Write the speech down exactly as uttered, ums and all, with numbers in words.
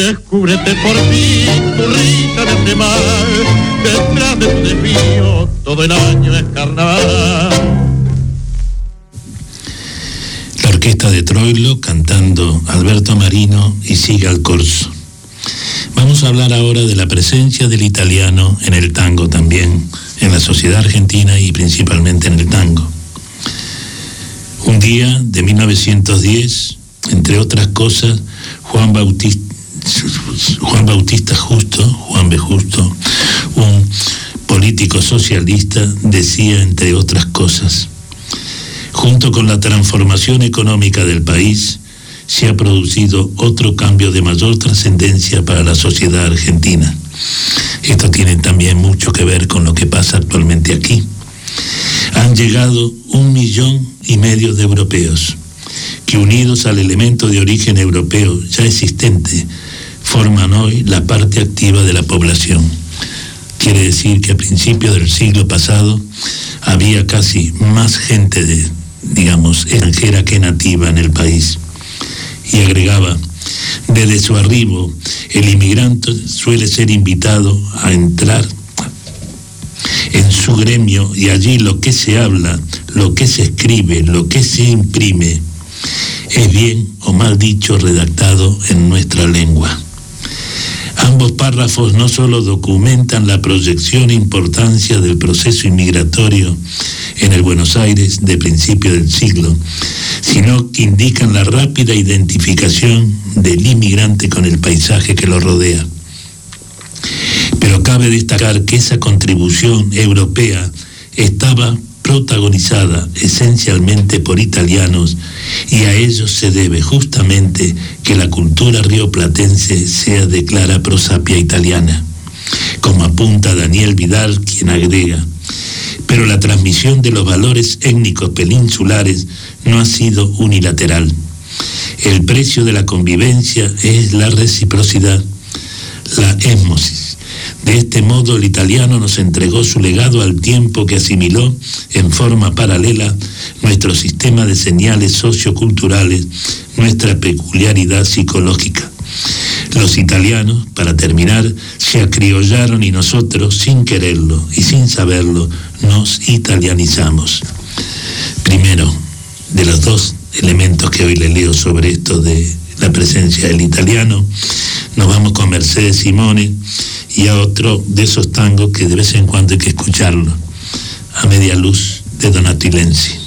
Descúbrete por ti, tu risa de este mar, detrás de tu desvío, todo el año es carnaval. La orquesta de Troilo cantando Alberto Marino y Siga el Corso. Vamos a hablar ahora de la presencia del italiano en el tango también, en la sociedad argentina y principalmente en el tango. Un día de mil novecientos diez, entre otras cosas, Juan Bautista Juan Bautista Justo, Juan B. Justo, un político socialista, decía, entre otras cosas: junto con la transformación económica del país, se ha producido otro cambio de mayor trascendencia para la sociedad argentina. Esto tiene también mucho que ver con lo que pasa actualmente aquí. Han llegado un millón y medio de europeos, que unidos al elemento de origen europeo ya existente, forman hoy la parte activa de la población. Quiere decir que a principios del siglo pasado había casi más gente de, digamos, extranjera que nativa en el país. Y agregaba: desde su arribo, el inmigrante suele ser invitado a entrar en su gremio, y allí lo que se habla, lo que se escribe, lo que se imprime, es bien o mal dicho redactado en nuestra lengua. Ambos párrafos no solo documentan la proyección e importancia del proceso inmigratorio en el Buenos Aires de principio del siglo, sino que indican la rápida identificación del inmigrante con el paisaje que lo rodea. Pero cabe destacar que esa contribución europea estaba protagonizada esencialmente por italianos, y a ellos se debe justamente que la cultura rioplatense sea de clara prosapia italiana, como apunta Daniel Vidal, quien agrega: pero la transmisión de los valores étnicos peninsulares no ha sido unilateral. El precio de la convivencia es la reciprocidad, la esmosis. De este modo, el italiano nos entregó su legado al tiempo que asimiló en forma paralela nuestro sistema de señales socioculturales, nuestra peculiaridad psicológica. Los italianos, para terminar, se acriollaron, y nosotros, sin quererlo y sin saberlo, nos italianizamos. Primero, de los dos elementos que hoy le leo sobre esto de la presencia del italiano, nos vamos con Mercedes Simone y a otro de esos tangos que de vez en cuando hay que escucharlo, A Media Luz, de Donato Lenzi.